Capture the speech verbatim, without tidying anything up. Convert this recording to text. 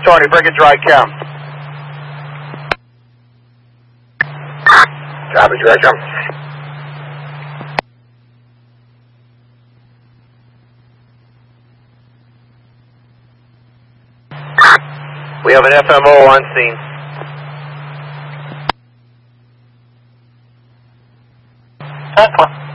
Tony, bring it dry cam. Copy, dry cam. We have an F M O on scene. ten